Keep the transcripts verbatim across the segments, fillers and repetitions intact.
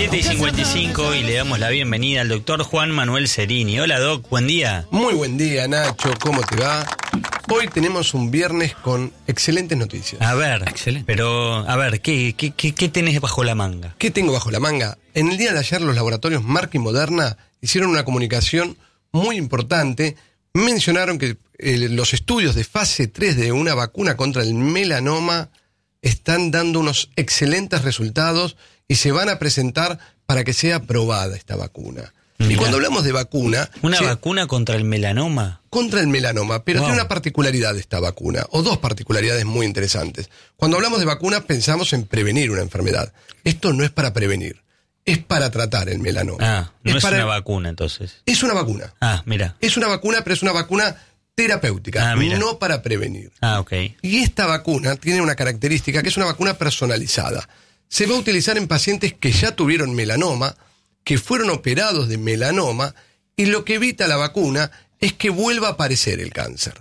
siete y cincuenta y cinco y le damos la bienvenida al doctor Juan Manuel Cerini. Hola, Doc, buen día. Muy buen día, Nacho, ¿cómo te va? Hoy tenemos un viernes con excelentes noticias. A ver, Excelente. pero, a ver, ¿qué, qué, qué, qué tenés bajo la manga? ¿Qué tengo bajo la manga? En el día de ayer los laboratorios Merck y Moderna hicieron una comunicación muy importante. Mencionaron que eh, los estudios de fase tres de una vacuna contra el melanoma están dando unos excelentes resultados y se van a presentar para que sea aprobada esta vacuna. Mirá. Y cuando hablamos de vacuna... ¿Una se- vacuna contra el melanoma? Contra el melanoma, pero Wow. tiene una particularidad esta vacuna, o dos particularidades muy interesantes. Cuando hablamos de vacunas pensamos en prevenir una enfermedad. Esto no es para prevenir, es para tratar el melanoma. Ah, no es, para- una vacuna entonces. Es una vacuna. Ah, mira. Es una vacuna, pero es una vacuna terapéutica, Ah, mira. no para prevenir. Ah, ok. Y esta vacuna tiene una característica que es una vacuna personalizada. Se va a utilizar en pacientes que ya tuvieron melanoma, que fueron operados de melanoma, y lo que evita la vacuna es que vuelva a aparecer el cáncer.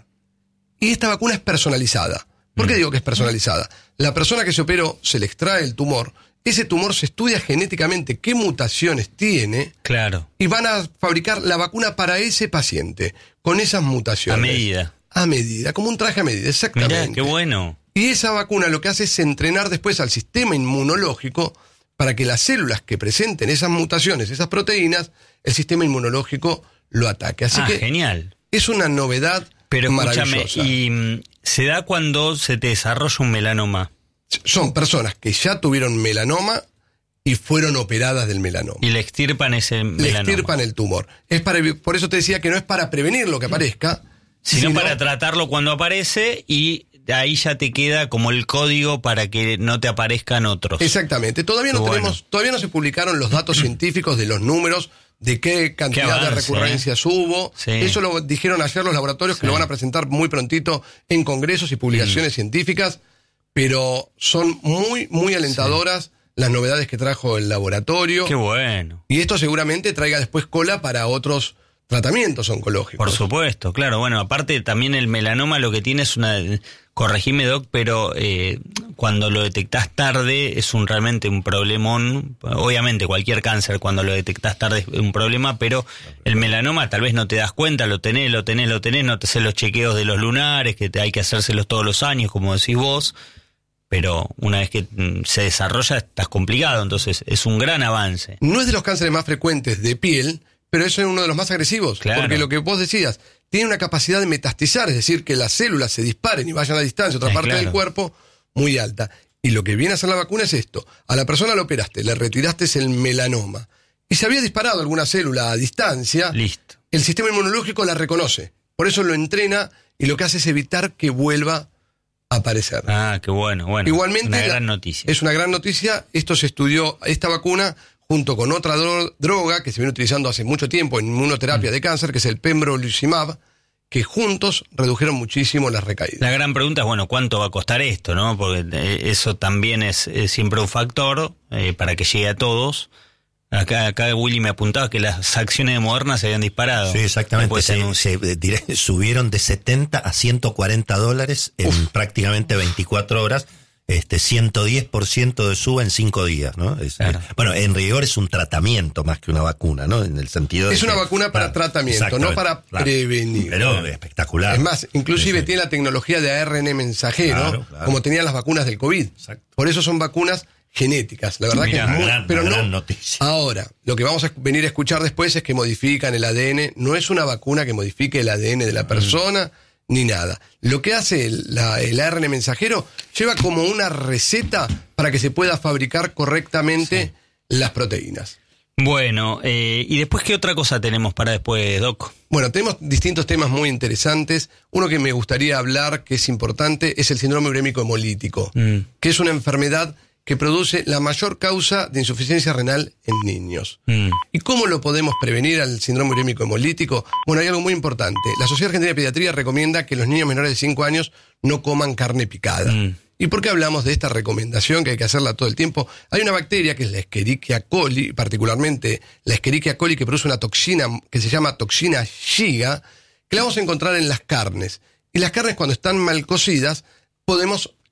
Y esta vacuna es personalizada. ¿Por qué digo que es personalizada? La persona que se operó se le extrae el tumor, ese tumor se estudia genéticamente qué mutaciones tiene, Claro, y van a fabricar la vacuna para ese paciente, con esas a mutaciones. medida. A medida, como un traje a medida, exactamente. Mirá, qué bueno. Y esa vacuna lo que hace es entrenar después al sistema inmunológico para que las células que presenten esas mutaciones, esas proteínas, el sistema inmunológico lo ataque. Así Ah, que genial. es una novedad Pero escúchame, maravillosa. ¿y mm, se da cuando se te desarrolla un melanoma? Son personas que ya tuvieron melanoma y fueron operadas del melanoma. Y le extirpan ese Le melanoma. extirpan el tumor. Es para, por eso te decía que no es para prevenir lo que aparezca, Sino para tratarlo cuando aparece y ahí ya te queda como el código para que no te aparezcan otros. Exactamente. Todavía no Qué tenemos, bueno. todavía no se publicaron los datos científicos de los números, de qué cantidad Qué avance, de recurrencias hubo. Sí. Eso lo dijeron ayer los laboratorios, Sí. que lo van a presentar muy prontito en congresos y publicaciones científicas, pero son muy, muy alentadoras las novedades que trajo el laboratorio. Qué bueno. Y esto seguramente traiga después cola para otros tratamientos oncológicos. Por supuesto, claro. Bueno, aparte también el melanoma lo que tiene es una... Corregime, Doc, pero eh, cuando lo detectás tarde es un realmente un problemón. Obviamente cualquier cáncer cuando lo detectás tarde es un problema, pero el melanoma tal vez no te das cuenta, lo tenés, lo tenés, lo tenés, no te haces los chequeos de los lunares, que te hay que hacérselos todos los años, como decís vos, pero una vez que mm, se desarrolla estás complicado, entonces es un gran avance. No es de los cánceres más frecuentes de piel, pero eso es uno de los más agresivos. Claro. Porque lo que vos decías, tiene una capacidad de metastizar, es decir, que las células se disparen y vayan a distancia a otra Sí, parte claro. del cuerpo, muy alta. Y lo que viene a hacer la vacuna es esto. A la persona la operaste, le retiraste el melanoma. Y se había disparado alguna célula a distancia, Listo. el sistema inmunológico la reconoce. Por eso lo entrena y lo que hace es evitar que vuelva a aparecer. Ah, qué bueno, bueno. Igualmente, una la- gran noticia. Es una gran noticia. Esto se estudió, esta vacuna, junto con otra dro- droga que se viene utilizando hace mucho tiempo en inmunoterapia de cáncer, que es el pembrolizumab, que juntos redujeron muchísimo las recaídas. La gran pregunta es, bueno, ¿cuánto va a costar esto, no? Porque eh, eso también es, es siempre un factor eh, para que llegue a todos. Acá, acá Willy me apuntaba que las acciones de Moderna se habían disparado. Sí, exactamente. Después se Se, anunció. se, diré, subieron de setenta a ciento cuarenta dólares en Uf. prácticamente veinticuatro horas. Este ciento diez por ciento de suba en cinco días, ¿no? Es, Claro. eh, bueno, en rigor es un tratamiento más que una vacuna, ¿no? En el sentido de Es una que- vacuna para claro, tratamiento, no exactamente, para claro. prevenir. Pero espectacular. Es más, inclusive Sí, sí. tiene la tecnología de A R N mensajero, Claro, claro. como tenían las vacunas del COVID. Exacto. Por eso son vacunas genéticas. La verdad Mirá, que es muy... gran- pero una no, gran noticia. Ahora, lo que vamos a venir a escuchar después es que modifican el A D N. No es una vacuna que modifique el A D N de la persona, ni nada. Lo que hace el, la- el A R N mensajero lleva como una receta para que se pueda fabricar correctamente las proteínas. Bueno, eh, ¿y después qué otra cosa tenemos para después, Doc? Bueno, tenemos distintos temas muy interesantes. Uno que me gustaría hablar, que es importante, es el síndrome urémico hemolítico, Mm. que es una enfermedad que produce la mayor causa de insuficiencia renal en niños. Mm. ¿Y cómo lo podemos prevenir al síndrome urémico hemolítico? Bueno, hay algo muy importante. La Sociedad Argentina de Pediatría recomienda que los niños menores de cinco años no coman carne picada. Mm. ¿Y por qué hablamos de esta recomendación que hay que hacerla todo el tiempo? Hay una bacteria que es la Escherichia coli, particularmente la Escherichia coli, que produce una toxina que se llama toxina Shiga, que la vamos a encontrar en las carnes. Y las carnes, cuando están mal cocidas, podemos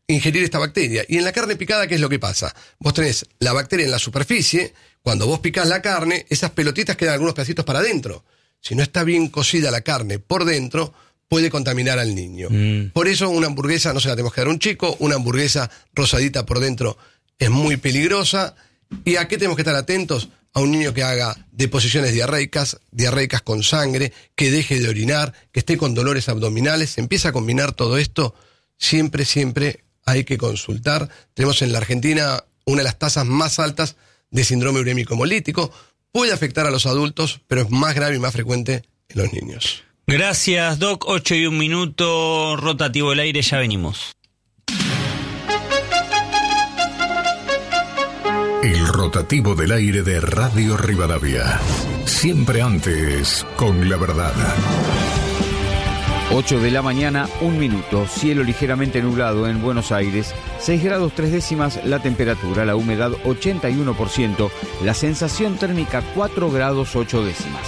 ingerir esta bacteria. Y en la carne picada, ¿qué es lo que pasa? Vos tenés la bacteria en la superficie, cuando vos picás la carne, esas pelotitas quedan algunos pedacitos para adentro. Si no está bien cocida la carne por dentro, puede contaminar al niño. Mm. Por eso una hamburguesa no se la tenemos que dar a un chico, una hamburguesa rosadita por dentro es muy peligrosa. ¿Y a qué tenemos que estar atentos? A un niño que haga deposiciones diarreicas, diarreicas con sangre, que deje de orinar, que esté con dolores abdominales. Se empieza a combinar todo esto, siempre, siempre hay que consultar. Tenemos en la Argentina una de las tasas más altas de síndrome urémico hemolítico. Puede afectar a los adultos, pero es más grave y más frecuente en los niños. Gracias, Doc. ocho y un minuto, rotativo del aire, ya venimos. El rotativo del aire de Radio Rivadavia. Siempre antes, con la verdad. ocho de la mañana, un minuto. Cielo ligeramente nublado en Buenos Aires. seis grados tres décimas la temperatura. La humedad ochenta y uno por ciento. La sensación térmica cuatro grados ocho décimas.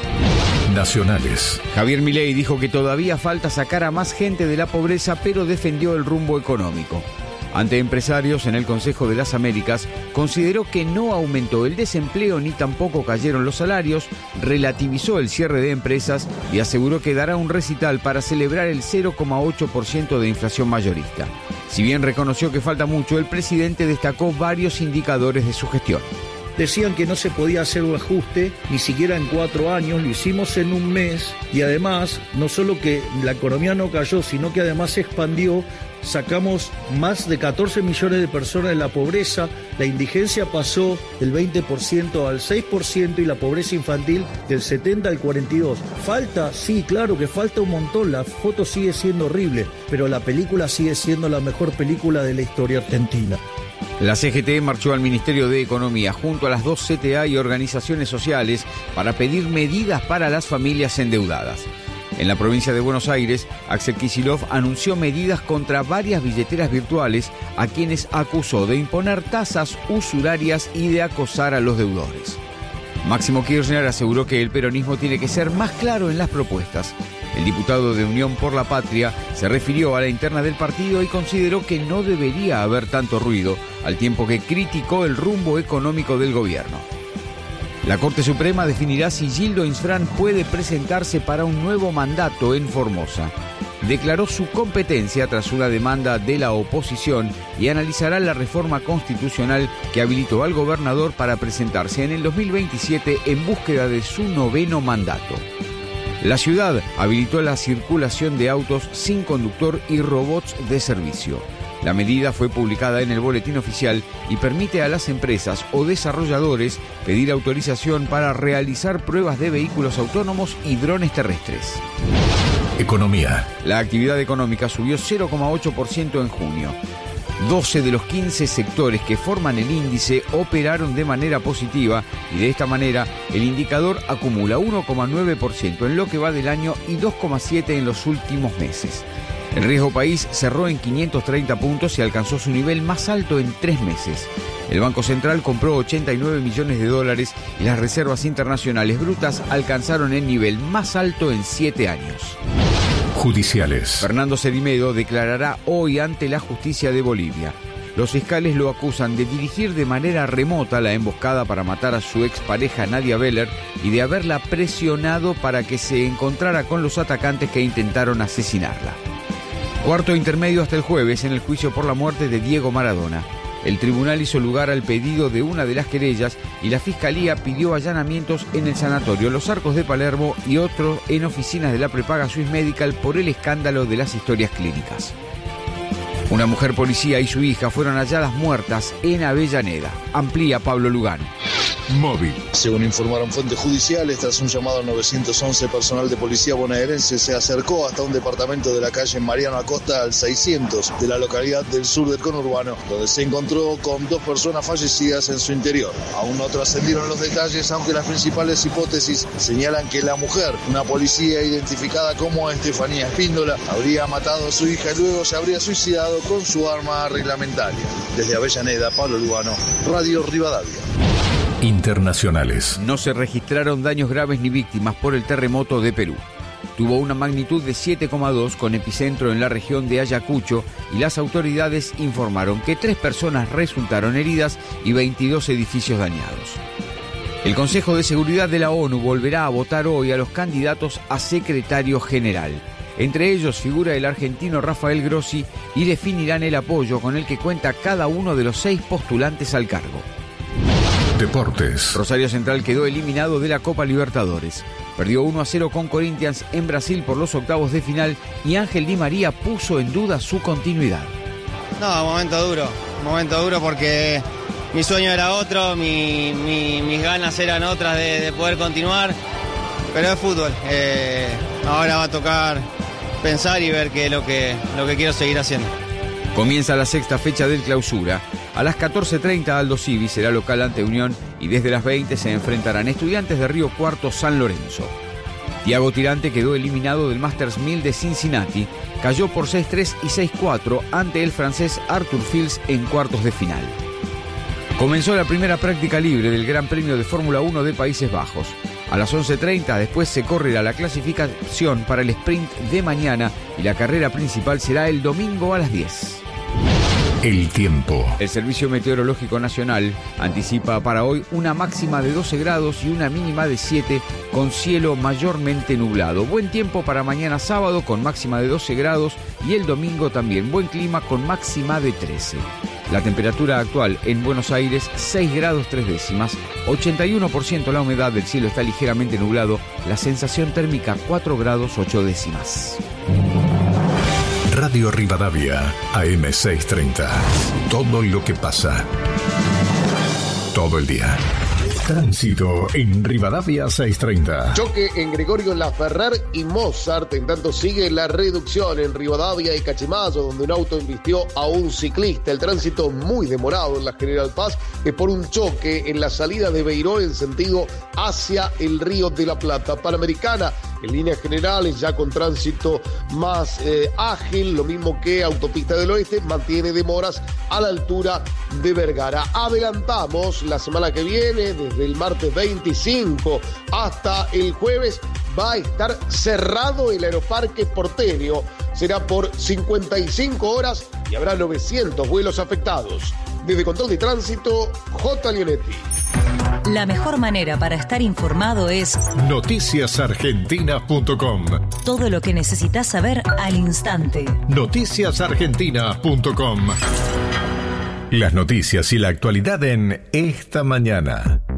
Nacionales. Javier Milei dijo que todavía falta sacar a más gente de la pobreza, pero defendió el rumbo económico. Ante empresarios en el Consejo de las Américas, consideró que no aumentó el desempleo ni tampoco cayeron los salarios, relativizó el cierre de empresas y aseguró que dará un recital para celebrar el cero coma ocho por ciento de inflación mayorista. Si bien reconoció que falta mucho, el presidente destacó varios indicadores de su gestión. Decían que no se podía hacer un ajuste, ni siquiera en cuatro años, lo hicimos en un mes y además, no solo que la economía no cayó, sino que además se expandió, sacamos más de catorce millones de personas de la pobreza, la indigencia pasó del veinte por ciento al seis por ciento y la pobreza infantil del setenta al cuarenta y dos por ciento. ¿Falta? Sí, claro que falta un montón, la foto sigue siendo horrible, pero la película sigue siendo la mejor película de la historia argentina. La C G T marchó al Ministerio de Economía junto a las dos C T A y organizaciones sociales para pedir medidas para las familias endeudadas. En la provincia de Buenos Aires, Axel Kicillof anunció medidas contra varias billeteras virtuales a quienes acusó de imponer tasas usurarias y de acosar a los deudores. Máximo Kirchner aseguró que el peronismo tiene que ser más claro en las propuestas. El diputado de Unión por la Patria se refirió a la interna del partido y consideró que no debería haber tanto ruido, al tiempo que criticó el rumbo económico del gobierno. La Corte Suprema definirá si Gildo Insfrán puede presentarse para un nuevo mandato en Formosa. Declaró su competencia tras una demanda de la oposición y analizará la reforma constitucional que habilitó al gobernador para presentarse en el dos mil veintisiete en búsqueda de su noveno mandato. La ciudad habilitó la circulación de autos sin conductor y robots de servicio. La medida fue publicada en el Boletín Oficial y permite a las empresas o desarrolladores pedir autorización para realizar pruebas de vehículos autónomos y drones terrestres. Economía. La actividad económica subió cero coma ocho por ciento en junio. doce de los quince sectores que forman el índice operaron de manera positiva y de esta manera el indicador acumula uno coma nueve por ciento en lo que va del año y dos coma siete por ciento en los últimos meses. El riesgo país cerró en quinientos treinta puntos y alcanzó su nivel más alto en tres meses. El Banco Central compró ochenta y nueve millones de dólares y las reservas internacionales brutas alcanzaron el nivel más alto en siete años. Judiciales. Fernando Cerimedo declarará hoy ante la justicia de Bolivia. Los fiscales lo acusan de dirigir de manera remota la emboscada para matar a su expareja Nadia Beller y de haberla presionado para que se encontrara con los atacantes que intentaron asesinarla. Cuarto intermedio hasta el jueves en el juicio por la muerte de Diego Maradona. El tribunal hizo lugar al pedido de una de las querellas y la fiscalía pidió allanamientos en el sanatorio Los Arcos de Palermo y otro en oficinas de la prepaga Swiss Medical por el escándalo de las historias clínicas. Una mujer policía y su hija fueron halladas muertas en Avellaneda. Amplía Pablo Lugano. Móvil. Según informaron fuentes judiciales, tras un llamado al nueve once, personal de policía bonaerense se acercó hasta un departamento de la calle Mariano Acosta al seiscientos de la localidad del sur del conurbano, donde se encontró con dos personas fallecidas en su interior. Aún no trascendieron los detalles, aunque las principales hipótesis señalan que la mujer, una policía identificada como Estefanía Espíndola, habría matado a su hija y luego se habría suicidado con su arma reglamentaria. Desde Avellaneda, Pablo Lugano, Radio Rivadavia. Internacionales. No se registraron daños graves ni víctimas por el terremoto de Perú. tuvo una magnitud de siete coma dos con epicentro en la región de Ayacucho y las autoridades informaron que tres personas resultaron heridas y veintidós edificios dañados. El Consejo de Seguridad de la ONU volverá a votar hoy a los candidatos a secretario general. Entre ellos figura el argentino Rafael Grossi y definirán el apoyo con el que cuenta cada uno de los seis postulantes al cargo. Deportes. Rosario Central quedó eliminado de la Copa Libertadores. Perdió uno a cero con Corinthians en Brasil por los octavos de final y Ángel Di María puso en duda su continuidad. No, momento duro, momento duro porque mi sueño era otro, mi, mi, mis ganas eran otras de, de poder continuar, pero es fútbol. Eh, ahora va a tocar pensar y ver qué es lo que, lo que quiero seguir haciendo. Comienza la sexta fecha del Clausura. A las catorce treinta Aldo Civi será local ante Unión y desde las veinte se enfrentarán Estudiantes de Río Cuarto San Lorenzo. Thiago Tirante quedó eliminado del Masters mil de Cincinnati, cayó por seis tres y seis cuatro ante el francés Arthur Fils en cuartos de final. Comenzó la primera práctica libre del Gran Premio de Fórmula uno de Países Bajos. A las once treinta después se correrá la clasificación para el sprint de mañana y la carrera principal será el domingo a las diez. El tiempo. El Servicio Meteorológico Nacional anticipa para hoy una máxima de doce grados y una mínima de siete con cielo mayormente nublado. Buen tiempo para mañana sábado con máxima de doce grados y el domingo también buen clima con máxima de trece. La temperatura actual en Buenos Aires seis grados tres décimas, ochenta y uno por ciento la humedad, del cielo está ligeramente nublado, la sensación térmica cuatro grados ocho décimas. Radio Rivadavia, A M seiscientos treinta. Todo lo que pasa. Todo el día. Tránsito en Rivadavia seiscientos treinta. Choque en Gregorio Laferrer y Mozart. En tanto sigue la reducción en Rivadavia y Cachimayo, donde un auto embistió a un ciclista. El tránsito muy demorado en la General Paz es por un choque en la salida de Beiró en sentido hacia el Río de la Plata. Panamericana, en líneas generales, ya con tránsito más eh, ágil, lo mismo que Autopista del Oeste, mantiene demoras a la altura de Vergara. Adelantamos la semana que viene, desde el martes veinticinco hasta el jueves, va a estar cerrado el Aeroparque Porteño. Será por cincuenta y cinco horas y habrá novecientos vuelos afectados. Desde Control de Tránsito, J. Leonetti. La mejor manera para estar informado es noticias argentinas punto com. Todo lo que necesitas saber al instante. noticias argentinas punto com. Las noticias y la actualidad en Esta Mañana.